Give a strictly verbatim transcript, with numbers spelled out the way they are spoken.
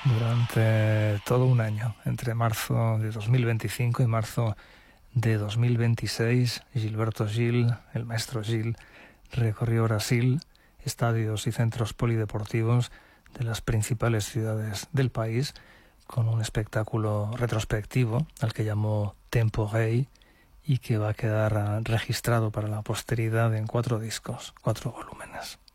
Durante todo un año, entre marzo de dos mil veinticinco y marzo de dos mil veintiséis, Gilberto Gil, el maestro Gil, recorrió Brasil, estadios y centros polideportivos de las principales ciudades del país, con un espectáculo retrospectivo al que llamó Tempo Rei y que va a quedar registrado para la posteridad en cuatro discos, cuatro volúmenes.